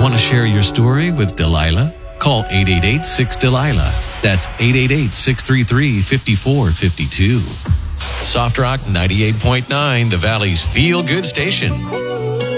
Want to share your story with Delilah? Call 888-6-DELILAH. That's 888-633-5452. Soft Rock 98.9, the Valley's feel-good station.